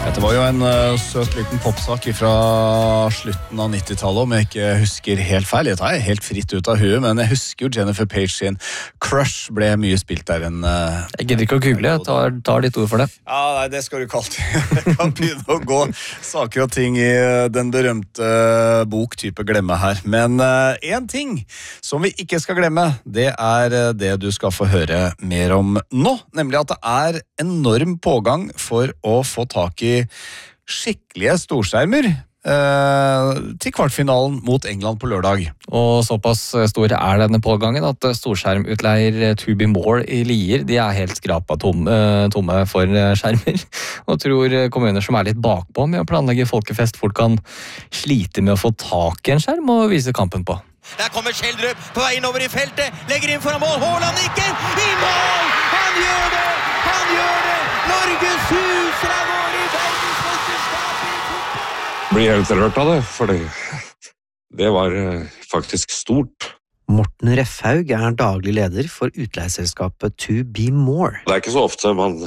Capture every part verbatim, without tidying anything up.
Dette var jo en uh, søt liten popsak fra slutten av nittitallet, om jeg ikke husker helt feil. Jeg tar helt fritt ut av huet, men jeg husker jo Jennifer Page sin Crush ble mye spilt der en... Uh, jeg gidder ikke å google, jeg tar, tar ditt ord for det. Ja, nei, det skal du kalt. Jeg kan begynne å gå saker og ting i den berømte bok-type glemme her. Men uh, en ting som vi ikke skal glemme, det er det du skal få høre mer om nå, nemlig at det er enorm pågang for å få tak i skikkelige storskjermer eh, til kvartfinalen mot England på lørdag. Og såpass stor er denne pågangen at storskjermutleier To Be More i Lier, de er helt skrapa tomme, tomme for skjermer, og tror kommuner som er litt bakpå med å planlegge folkefest fort kan slite med å få tak i en skjerm og vise kampen på. Der kommer Schjelderup på vei innover i feltet, legger inn foran mål, Haaland nikker, i mål! Han gjør det! Han gjør det! Norges hus er vår i verdensmesterskapet i fotball! Blir helt rørt av det, for det, det var faktisk stort. Morten Refhaug er daglig leder for utleieselskapet To Be More. Det er ikke så ofte man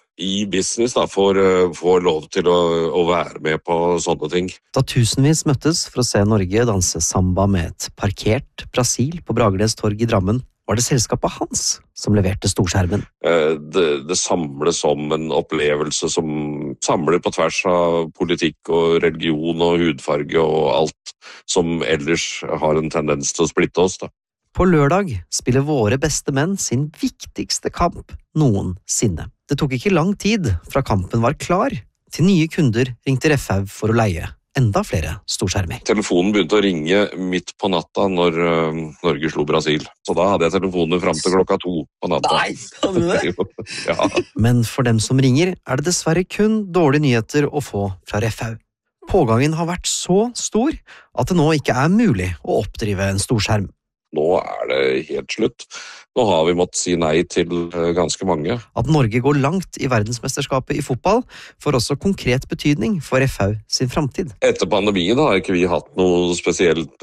i business da, får, får lov til å, å være med på sånne ting. Da tusenvis møttes for å se Norge danse samba med et parkert Brasil på Bragernes torg i Drammen, var det selskapet hans som leverte storskjermen. Det, det samles som en opplevelse som samler på tvers av politikk og religion og hudfarge og alt som ellers har en tendens til å splitte oss da. På lørdag spiller våre beste menn sin viktigste kamp noensinne. Det tok ikke lang tid fra kampen var klar, til nye kunder ringte Refhaug for å leie enda flere storskjermer. Telefonen begynte å ringe midt på natta når uh, Norge slo Brasil. Så da hadde jeg telefonen frem til klokka to på natta. Nei, hadde du det? Ja. Men for dem som ringer er det dessverre kun dårlige nyheter å få fra Refhaug. Pågangen har vært så stor at det nå ikke er mulig å oppdrive en storskjerm. Nå er det helt slutt. Nå har vi måttet si nei til ganske mange. At Norge går langt i verdensmesterskapet i fotball får også konkret betydning for Refhaug sin fremtid. Etter pandemien har ikke vi hatt noe spesielt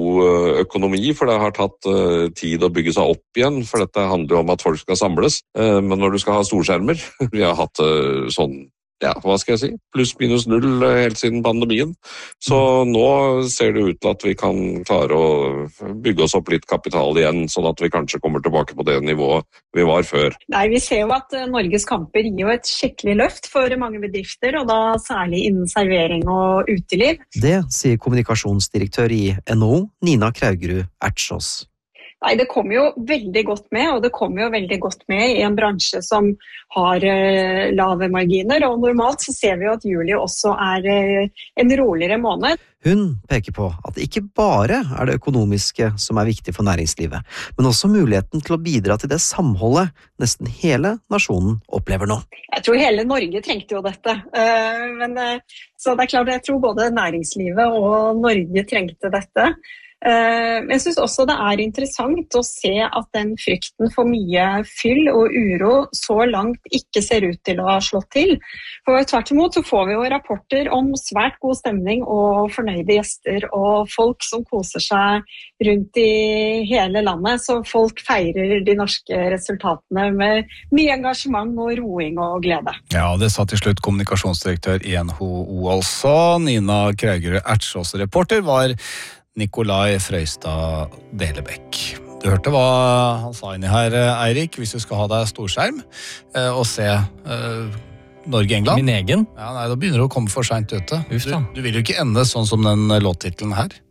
god økonomi, for det har tatt tid å bygge seg opp igjen, for dette handler jo om at folk skal samles. Men når du skal ha storskjermer, vi har hatt sånn, ja, hva skal jeg si, pluss minus null helt siden pandemien. Så nå ser det ut til at vi kan klare å bygge oss opp litt kapital igjen, sånn at vi kanskje kommer tilbake på det nivået vi var før. Nei, vi ser jo at Norges kamper gir jo et skikkelig løft for mange bedrifter, og da særlig innen servering og uteliv. Det sier kommunikasjonsdirektør i N H O, Nina Kraugerud Ertsås. Nei, det kommer jo veldig godt med, og det kommer jo veldig godt med i en bransje som har eh, lave marginer, og normalt så ser vi jo at juli også er eh, en roligere måned. Hun peker på at det ikke bare er det økonomiske som er viktig for næringslivet, men også muligheten til å bidra til det samholdet nesten hele nasjonen opplever nå. Jeg tror hele Norge trengte jo dette, uh, men, uh, så det er klart jeg tror både næringslivet og Norge trengte dette. Men jeg synes også det er interessant å se at den frykten for mye fyll og uro så langt ikke ser ut til å ha slått til. For tvert imot så får vi jo rapporter om svært god stemning og fornøyde gjester og folk som koser seg rundt i hele landet, så folk feirer de norske resultatene med mye engasjement og roing og glede. Ja, det sa til slutt kommunikasjonsdirektør i N H O altså. Nina Kraugerud Ertsås, reporter var Nikolai Frøystad Delebekk. Du hørte hva han sa inni her, Eirik, hvis du skal ha deg storskjerm og se uh, Norge-England. Min egen? Ja, nei, da begynner du å komme for sent ute. Uff, du, du vil jo ikke ende sånn som den låttitlen her.